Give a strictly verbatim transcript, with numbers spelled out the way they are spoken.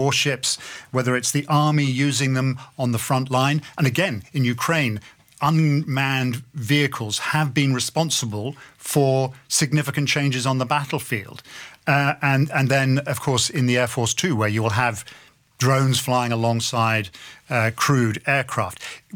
warships, whether it's the army using them on the front line. And again, in Ukraine, unmanned vehicles have been responsible for significant changes on the battlefield. Uh, and, and then, of course, in the Air Force too, where you will have drones flying alongside uh, crewed aircraft.